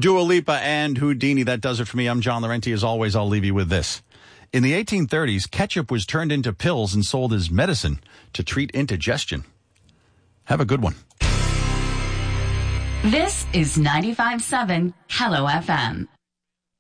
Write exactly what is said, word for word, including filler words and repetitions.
Dua Lipa and Houdini. That does it for me. I'm John Laurenti. As always, I'll leave you with this. In the eighteen thirties, ketchup was turned into pills and sold as medicine to treat indigestion. Have a good one. This is ninety-five point seven Hello F M.